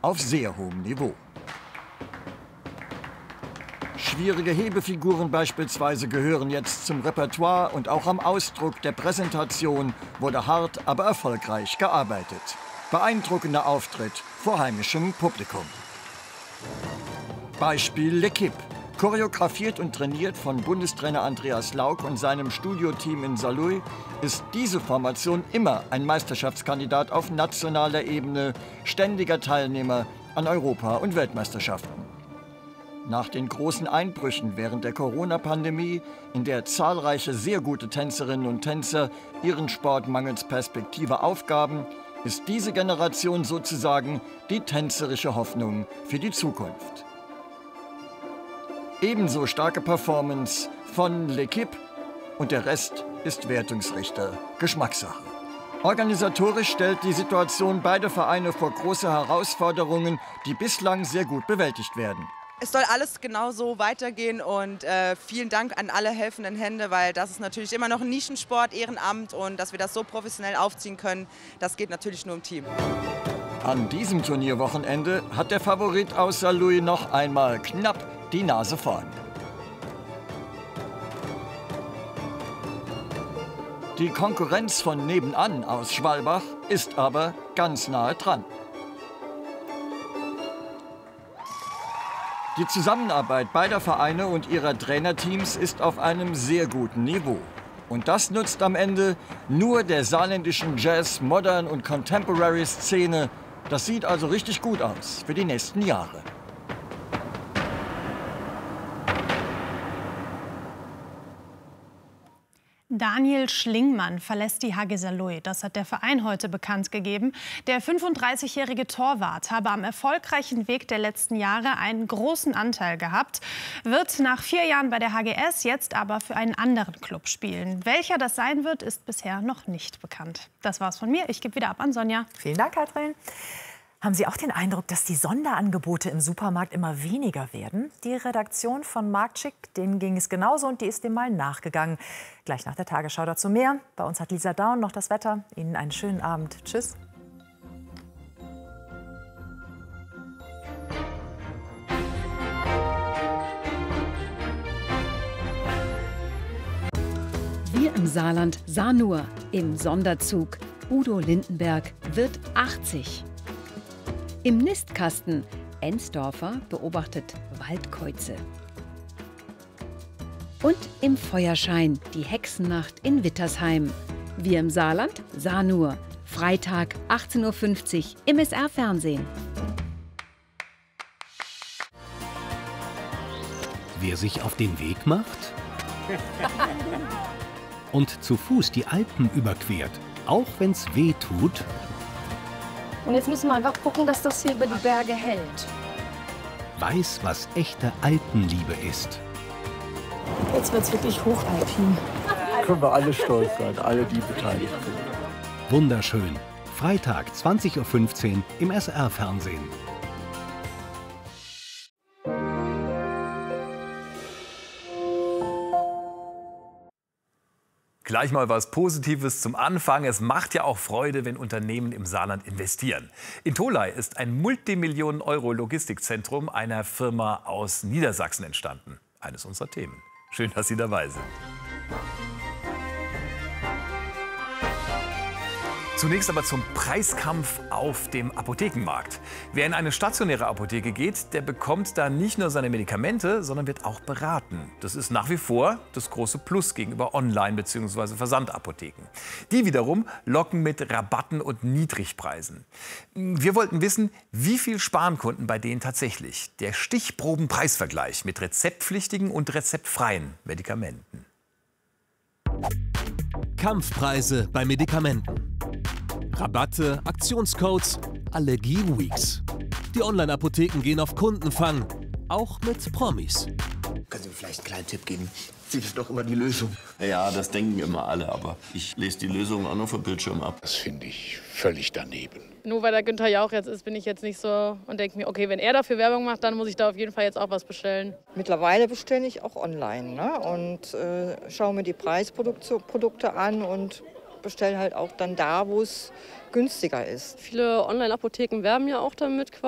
auf sehr hohem Niveau. Schwierige Hebefiguren beispielsweise gehören jetzt zum Repertoire und auch am Ausdruck der Präsentation wurde hart, aber erfolgreich gearbeitet. Beeindruckender Auftritt vor heimischem Publikum. Beispiel L'Équipe. Choreografiert und trainiert von Bundestrainer Andreas Lauck und seinem Studioteam in Saarlouis ist diese Formation immer ein Meisterschaftskandidat auf nationaler Ebene, ständiger Teilnehmer an Europa- und Weltmeisterschaften. Nach den großen Einbrüchen während der Corona-Pandemie, in der zahlreiche sehr gute Tänzerinnen und Tänzer ihren Sport mangels Perspektive aufgaben, ist diese Generation sozusagen die tänzerische Hoffnung für die Zukunft. Ebenso starke Performance von L'Équipe und der Rest ist Wertungsrichter, Geschmackssache. Organisatorisch stellt die Situation beide Vereine vor große Herausforderungen, die bislang sehr gut bewältigt werden. Es soll alles genau so weitergehen und vielen Dank an alle helfenden Hände, weil das ist natürlich immer noch ein Nischensport, Ehrenamt und dass wir das so professionell aufziehen können, das geht natürlich nur im Team. An diesem Turnierwochenende hat der Favorit aus Saarlouis noch einmal knapp die Nase vorn. Die Konkurrenz von nebenan aus Schwalbach ist aber ganz nahe dran. Die Zusammenarbeit beider Vereine und ihrer Trainerteams ist auf einem sehr guten Niveau. Und das nutzt am Ende nur der saarländischen Jazz-, Modern- und Contemporary-Szene. Das sieht also richtig gut aus für die nächsten Jahre. Daniel Schlingmann verlässt die HG Saarlouis. Das hat der Verein heute bekannt gegeben. Der 35-jährige Torwart habe am erfolgreichen Weg der letzten Jahre einen großen Anteil gehabt, wird nach 4 Jahren bei der HGS jetzt aber für einen anderen Club spielen. Welcher das sein wird, ist bisher noch nicht bekannt. Das war's von mir. Ich gebe wieder ab an Sonja. Vielen Dank, Katrin. Haben Sie auch den Eindruck, dass die Sonderangebote im Supermarkt immer weniger werden? Die Redaktion von Marktschick, denen ging es genauso und die ist dem mal nachgegangen. Gleich nach der Tagesschau dazu mehr. Bei uns hat Lisa Daun noch das Wetter. Ihnen einen schönen Abend. Tschüss. Wir im Saarland sahen nur im Sonderzug. Udo Lindenberg wird 80. Im Nistkasten Ensdorfer beobachtet Waldkäuze. Und im Feuerschein die Hexennacht in Wittersheim. Wir im Saarland sahen nur Freitag 18:50 Uhr im SR-Fernsehen. Wer sich auf den Weg macht und zu Fuß die Alpen überquert, auch wenn's weh tut. Und jetzt müssen wir einfach gucken, dass das hier über die Berge hält. Weiß, was echte Alpenliebe ist. Jetzt wird es wirklich hochalpin. Können wir alle stolz sein, alle, die beteiligt sind. Wunderschön. Freitag 20:15 Uhr im SR-Fernsehen. Gleich mal was Positives zum Anfang. Es macht ja auch Freude, wenn Unternehmen im Saarland investieren. In Tholey ist ein Multimillionen-Euro-Logistikzentrum einer Firma aus Niedersachsen entstanden. Eines unserer Themen. Schön, dass Sie dabei sind. Zunächst aber zum Preiskampf auf dem Apothekenmarkt. Wer in eine stationäre Apotheke geht, der bekommt da nicht nur seine Medikamente, sondern wird auch beraten. Das ist nach wie vor das große Plus gegenüber Online- bzw. Versandapotheken. Die wiederum locken mit Rabatten und Niedrigpreisen. Wir wollten wissen, wie viel sparen Kunden bei denen tatsächlich. Der Stichprobenpreisvergleich mit rezeptpflichtigen und rezeptfreien Medikamenten. Kampfpreise bei Medikamenten. Rabatte, Aktionscodes, Allergie-Weeks. Die Online-Apotheken gehen auf Kundenfang, auch mit Promis. Können Sie mir vielleicht einen kleinen Tipp geben? Sie ist doch immer die Lösung. Ja, das denken immer alle, aber ich lese die Lösung auch nur vom Bildschirm ab. Das finde ich völlig daneben. Nur weil der Günther Jauch jetzt ist, bin ich jetzt nicht so und denke mir, okay, wenn er dafür Werbung macht, dann muss ich da auf jeden Fall jetzt auch was bestellen. Mittlerweile bestelle ich auch online, ne? Und schaue mir die Preisprodukte an und bestelle halt auch dann da, wo es günstiger ist. Viele Online-Apotheken werben ja auch damit quasi.